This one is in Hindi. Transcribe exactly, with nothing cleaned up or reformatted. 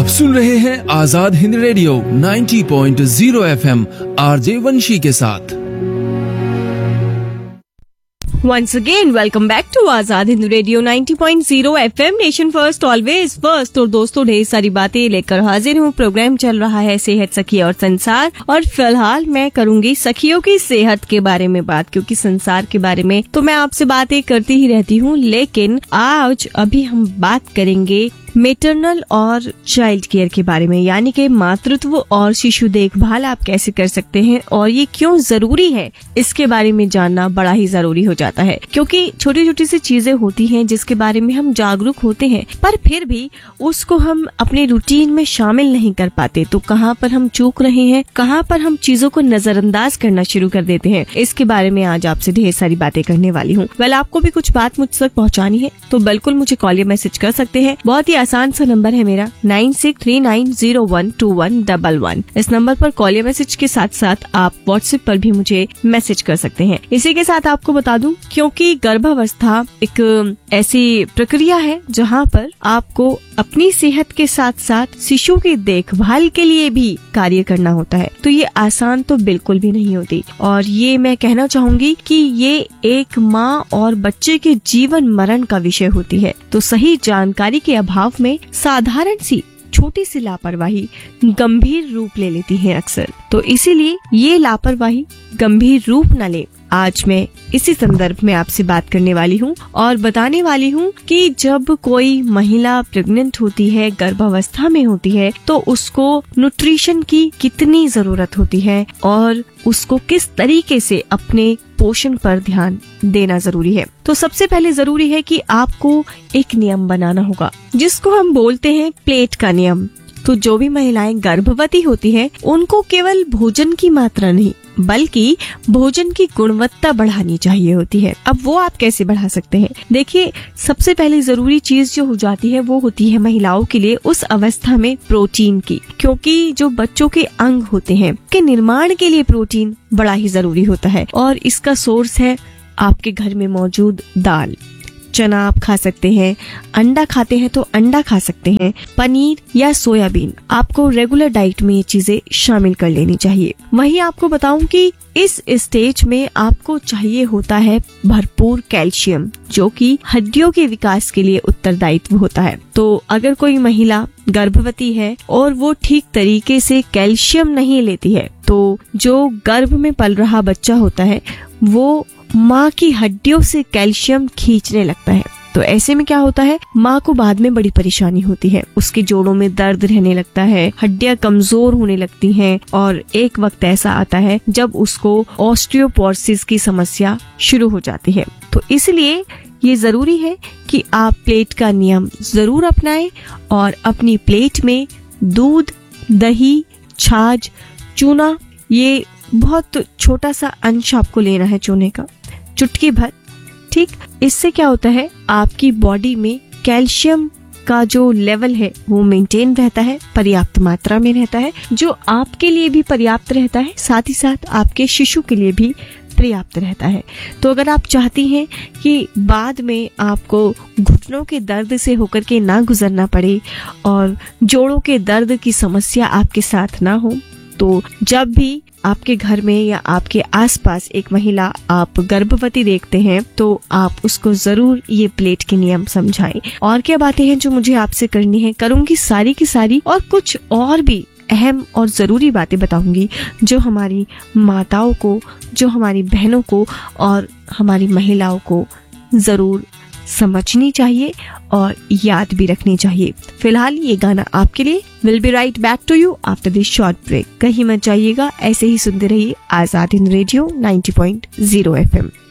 सुन रहे हैं आजाद हिंद रेडियो नब्बे पॉइंट ज़ीरो एफएम आरजे वंशी के साथ। Once again, welcome back to Azad Hind radio नब्बे point zero FM, nation first always first. और दोस्तों, ढेर सारी बातें लेकर हाजिर हूँ। प्रोग्राम चल रहा है सेहत, सखी और संसार, और फिलहाल मैं करूंगी सखियों की सेहत के बारे में बात, क्योंकि संसार के बारे में तो मैं आपसे बातें करती ही रहती हूँ, लेकिन आज अभी हम बात करेंगे मेटरनल और चाइल्ड केयर के बारे में, यानी कि मातृत्व और शिशु देखभाल आप कैसे कर सकते हैं और ये क्यों जरूरी है, इसके बारे में जानना बड़ा ही जरूरी हो जाता है। क्योंकि छोटी छोटी सी चीजें होती हैं जिसके बारे में हम जागरूक होते हैं, पर फिर भी उसको हम अपने रूटीन में शामिल नहीं कर पाते। तो कहाँ पर हम चूक रहे हैं, कहाँ पर हम चीजों को नजरअंदाज करना शुरू कर देते हैं, इसके बारे में आज आपसे ढेर सारी बातें करने वाली हूँ। वेल, आपको भी कुछ बात मुझ तक पहुँचानी है तो बिल्कुल मुझे कॉल या मैसेज कर सकते हैं। बहुत ही आसान सा नंबर है मेरा nine six three nine zero one two one double one. इस नंबर पर कॉल या मैसेज के साथ साथ आप व्हाट्सएप पर भी मुझे मैसेज कर सकते हैं। इसी के साथ आपको बता दूं, क्योंकि गर्भावस्था एक ऐसी प्रक्रिया है जहां पर आपको अपनी सेहत के साथ साथ शिशु की देखभाल के लिए भी कार्य करना होता है, तो ये आसान तो बिल्कुल भी नहीं होती। और ये मैं कहना चाहूंगी कि ये एक माँ और बच्चे के जीवन मरण का विषय होती है। तो सही जानकारी के अभाव में साधारण सी छोटी सी लापरवाही गंभीर रूप ले लेती है अक्सर। तो इसीलिए ये लापरवाही गंभीर रूप न ले, आज मैं इसी संदर्भ में आपसे बात करने वाली हूँ और बताने वाली हूँ कि जब कोई महिला प्रेग्नेंट होती है, गर्भावस्था में होती है, तो उसको न्यूट्रिशन की कितनी जरूरत होती है और उसको किस तरीके से अपने पोषण पर ध्यान देना जरूरी है। तो सबसे पहले जरूरी है कि आपको एक नियम बनाना होगा जिसको हम बोलते हैं प्लेट का नियम। तो जो भी महिलाएं गर्भवती होती हैं, उनको केवल भोजन की मात्रा नहीं बल्कि भोजन की गुणवत्ता बढ़ानी चाहिए होती है। अब वो आप कैसे बढ़ा सकते हैं? देखिए, सबसे पहले जरूरी चीज जो हो जाती है वो होती है महिलाओं के लिए उस अवस्था में प्रोटीन की, क्योंकि जो बच्चों के अंग होते हैं के निर्माण के लिए प्रोटीन बड़ा ही जरूरी होता है। और इसका सोर्स है आपके घर में मौजूद दाल। चना आप खा सकते हैं, अंडा खाते हैं तो अंडा खा सकते हैं, पनीर या सोयाबीन, आपको रेगुलर डाइट में ये चीजें शामिल कर लेनी चाहिए। वहीं आपको बताऊं कि इस स्टेज में आपको चाहिए होता है भरपूर कैल्शियम, जो कि हड्डियों के विकास के लिए उत्तरदायित्व होता है। तो अगर कोई महिला गर्भवती है और वो ठीक तरीके से कैल्शियम नहीं लेती है, तो जो गर्भ में पल रहा बच्चा होता है वो माँ की हड्डियों से कैल्शियम खींचने लगता है। तो ऐसे में क्या होता है, माँ को बाद में बड़ी परेशानी होती है, उसके जोड़ों में दर्द रहने लगता है, हड्डियां कमजोर होने लगती हैं और एक वक्त ऐसा आता है जब उसको ऑस्टियोपोरोसिस की समस्या शुरू हो जाती है। तो इसलिए ये जरूरी है कि आप प्लेट का नियम जरूर अपनाएं और अपनी प्लेट में दूध, दही, छाछ, चूना, ये बहुत छोटा सा अंश आपको लेना है चूने का, चुटकी भर, ठीक। इससे क्या होता है, आपकी बॉडी में कैल्शियम का जो लेवल है वो मेंटेन रहता है, पर्याप्त मात्रा में रहता है, जो आपके लिए भी पर्याप्त रहता है, साथ ही साथ आपके शिशु के लिए भी पर्याप्त रहता है। तो अगर आप चाहती हैं कि बाद में आपको घुटनों के दर्द से होकर के ना गुजरना पड़े और जोड़ों के दर्द की समस्या आपके साथ ना हो, तो जब भी आपके घर में या आपके आसपास एक महिला आप गर्भवती देखते हैं तो आप उसको जरूर ये प्लेट के नियम समझाएं। और क्या बातें हैं जो मुझे आपसे करनी है, करूंगी सारी की सारी, और कुछ और भी अहम और जरूरी बातें बताऊंगी जो हमारी माताओं को, जो हमारी बहनों को और हमारी महिलाओं को जरूर समझनी चाहिए और याद भी रखनी चाहिए। फिलहाल ये गाना आपके लिए। Will be right back to you after this short break. कहीं मत जाइएगा, ऐसे ही सुनते रहिए आजाद हिंद रेडियो नब्बे पॉइंट ज़ीरो एफएम।